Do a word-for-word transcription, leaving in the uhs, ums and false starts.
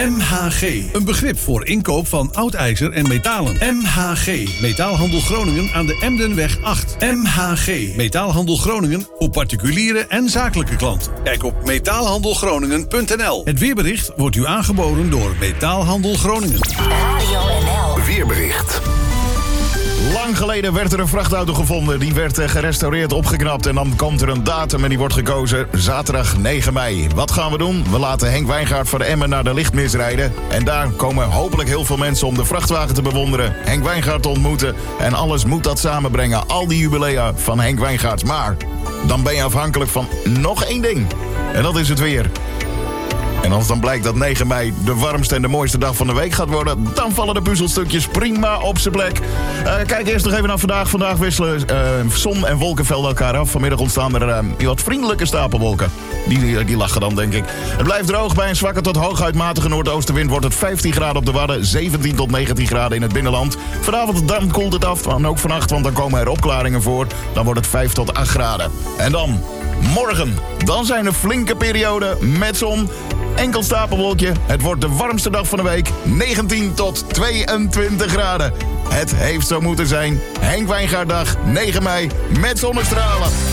M H G, een begrip voor inkoop van oud ijzer en metalen. M H G, Metaalhandel Groningen aan de Emdenweg acht. M H G, Metaalhandel Groningen voor particuliere en zakelijke klanten. Kijk op metaalhandelgroningen punt n l. Het weerbericht wordt u aangeboden door Metaalhandel Groningen. Radio N L. Weerbericht. Lang geleden werd er een vrachtauto gevonden. Die werd uh, gerestaureerd, opgeknapt en dan komt er een datum en die wordt gekozen. Zaterdag negen mei. Wat gaan we doen? We laten Henk Wijngaard van Emmen naar de lichtmis rijden. En daar komen hopelijk heel veel mensen om de vrachtwagen te bewonderen. Henk Wijngaard te ontmoeten. En alles moet dat samenbrengen. Al die jubilea van Henk Wijngaard. Maar dan ben je afhankelijk van nog één ding. En dat is het weer. En als dan blijkt dat negen mei de warmste en de mooiste dag van de week gaat worden, dan vallen de puzzelstukjes prima op zijn plek. Uh, kijk eerst nog even naar vandaag. Vandaag wisselen uh, zon en wolkenvelden elkaar af. Vanmiddag ontstaan er uh, wat vriendelijke stapelwolken. Die, die lachen dan, denk ik. Het blijft droog. Bij een zwakke tot hooguit matige noordoostenwind wordt het vijftien graden op de Wadden, zeventien tot negentien graden in het binnenland. Vanavond dan koelt het af, en ook vannacht, want dan komen er opklaringen voor. Dan wordt het vijf tot acht graden. En dan, morgen, dan zijn er flinke perioden met zon. Enkel stapelwolkje. Het wordt de warmste dag van de week. negentien tot tweeëntwintig graden. Het heeft zo moeten zijn. Henk Wijngaarddag, negen mei, met zonnestralen.